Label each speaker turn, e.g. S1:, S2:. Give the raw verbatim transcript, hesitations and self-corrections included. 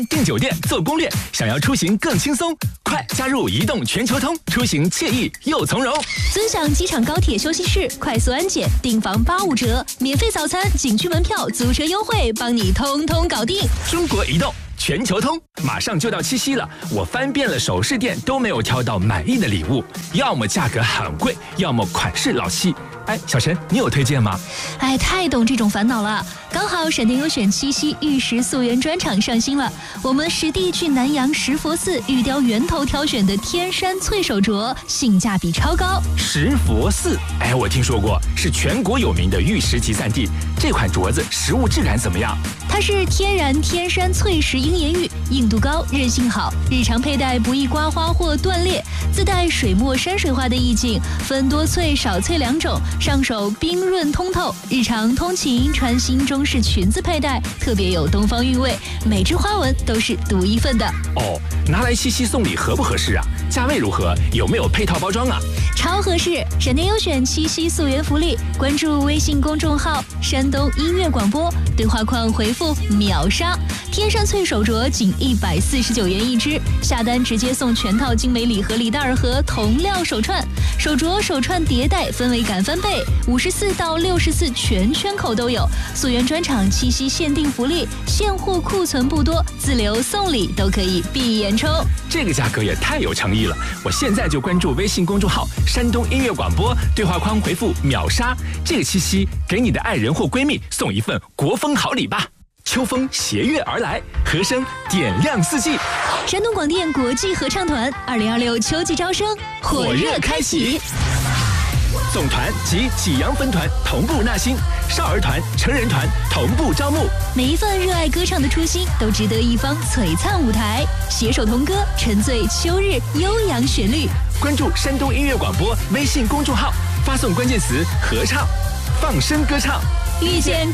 S1: 订酒店、做攻略，想要出行更轻松，快加入移动全球通，出行惬意又从容。
S2: 尊享机场高铁休息室，快速安检，订房八五折，免费早餐、景区门票、租车优惠，帮你通通搞定。
S1: 中国移动全球通，马上就到七夕了，我翻遍了首饰店都没有挑到满意的礼物，要么价格很贵，要么款式老气。哎，小陈，你有推荐吗？
S2: 哎，太懂这种烦恼了。刚好闪电优选七夕玉石溯源专场上新了，我们实地去南阳石佛寺玉雕源头挑选的天山翠手镯，性价比超高。
S1: 石佛寺，哎，我听说过，是全国有名的玉石集散地。这款镯子实物质感怎么样？
S2: 它是天然天山翠石鹰眼玉，硬度高，韧性好，日常佩戴不易刮花或断裂，自带水墨山水画的意境，分多翠少翠两种，上手冰润通透，日常通勤穿新中式裙子佩戴，特别有东方韵味，每只花纹都是独一份的。
S1: 哦，拿来七夕送礼合不合适啊？价位如何？有没有配套包装啊？
S2: 超合适！闪电优选七夕溯源福利，关注微信公众号山东音乐广播，对话框回复秒杀，天山翠手镯仅一百四十九元一只，下单直接送全套精美礼盒礼袋和铜料手串，手镯手串叠戴氛围感翻倍，五十四到六十四全圈口都有。溯源专场七夕限定福利，现货库存不多，自留送礼都可以闭眼抽。
S1: 这个价格也太有诚意了！我现在就关注微信公众号山东音乐广播，对话框回复秒杀，这个七夕给你的爱人或闺蜜送一份国风好礼吧。秋风携月而来，和声点亮四季。
S2: 山东广电国际合唱团二零二六秋季招生火热开启。
S1: 总团及济阳分团同步纳新，少儿团、成人团同步招募。
S2: 每一份热爱歌唱的初心，都值得一方璀璨舞台。携手同歌，沉醉秋日悠扬旋律。
S1: 关注山东音乐广播微信公众号，发送关键词“合唱”，放声歌唱，
S2: 遇见